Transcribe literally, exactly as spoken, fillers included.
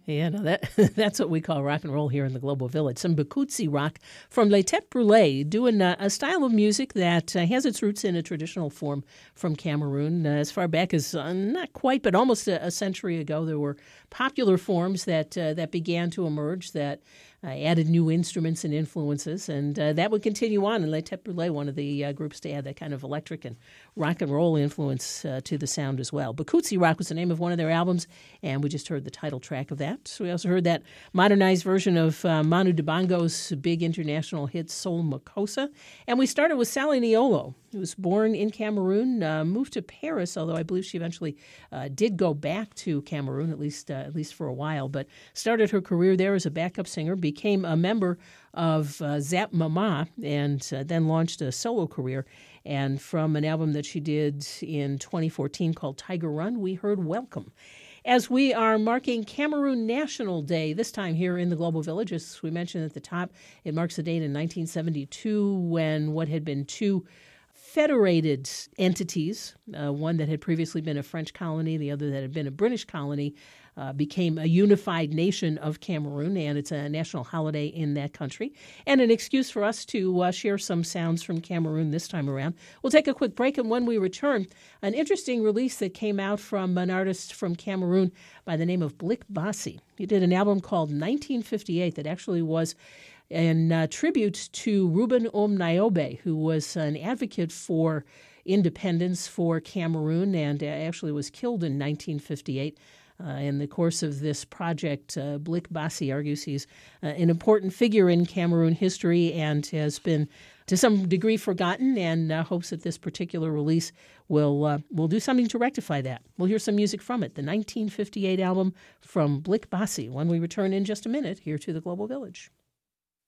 Yeah, no, that that's what we call rock and roll here in the Global Village. Some Bikutsi rock from Les Têtes Brûlées, doing uh, a style of music that uh, has its roots in a traditional form from Cameroon. Uh, as far back as, uh, not quite, but almost a, a century ago, there were popular forms that uh, that began to emerge that uh, added new instruments and influences, and uh, that would continue on. And Les Têtes Brûlées, one of the uh, groups to add that kind of electric and rock and roll influence uh, to the sound as well. Bikutsi rock was the name of one of their albums, and we just heard the title track of that. So we also heard that modernized version of uh, Manu Dibango's big international hit Soul Makossa. And we started with Sally Niolo, who was born in Cameroon, uh, moved to Paris, although I believe she eventually uh, did go back to Cameroon, at least uh, at least for a while, but started her career there as a backup singer, became a member of uh, Zap Mama, and uh, then launched a solo career. And from an album that she did in twenty fourteen called Tiger Run, we heard Welcome. As we are marking Cameroon National Day, this time here in the Global Village, as we mentioned at the top, it marks the date in nineteen seventy-two when what had been two federated entities, uh, one that had previously been a French colony, the other that had been a British colony, uh, became a unified nation of Cameroon, and it's a national holiday in that country, and an excuse for us to uh, share some sounds from Cameroon this time around. We'll take a quick break, and when we return, an interesting release that came out from an artist from Cameroon by the name of Blick Bassi. He did an album called nineteen fifty-eight that actually was in uh, tribute to Reuben Om Niobe, who was an advocate for independence for Cameroon and uh, actually was killed in nineteen fifty-eight. Uh, in the course of this project, uh, Blick Bassi argues he's uh, an important figure in Cameroon history and has been, to some degree, forgotten, and uh, hopes that this particular release will uh, will do something to rectify that. We'll hear some music from it, the nineteen fifty-eight album from Blick Bassi, when we return in just a minute here to the Global Village.